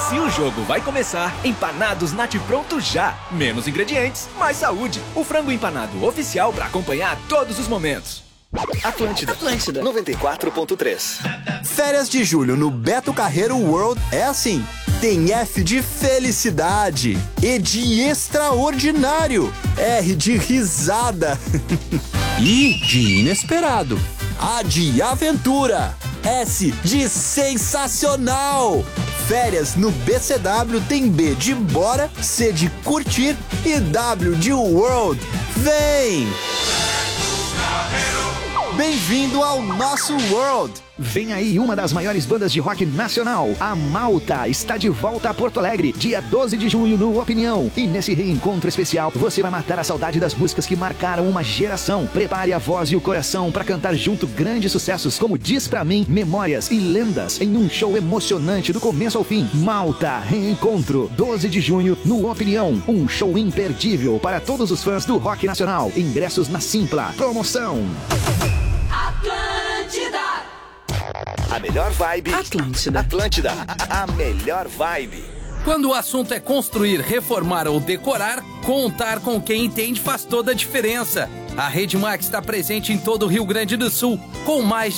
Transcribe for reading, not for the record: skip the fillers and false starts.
Se o jogo vai começar, empanados Nati Pronto já. Menos ingredientes, mais saúde. O frango empanado oficial para acompanhar todos os momentos. Atlântida 94.3. Férias de julho no Beto Carreiro World é assim. Tem F de felicidade, E de extraordinário, R de risada, I de inesperado, A de aventura, S de sensacional. Férias no BCW tem B de bora, C de curtir e W de world. Vem! Bem-vindo ao nosso World! Vem aí uma das maiores bandas de rock nacional, a Malta, está de volta a Porto Alegre, dia 12 de junho no Opinião. E nesse reencontro especial, você vai matar a saudade das músicas que marcaram uma geração. Prepare a voz e o coração para cantar junto grandes sucessos como Diz Pra Mim, Memórias e Lendas, em um show emocionante do começo ao fim. Malta, Reencontro, 12 de junho no Opinião. Um show imperdível para todos os fãs do rock nacional. Ingressos na Simpla. Promoção. A melhor vibe. Atlântida. A melhor vibe. Quando o assunto é construir, reformar ou decorar, contar com quem entende faz toda a diferença. A Redmax está presente em todo o Rio Grande do Sul, com mais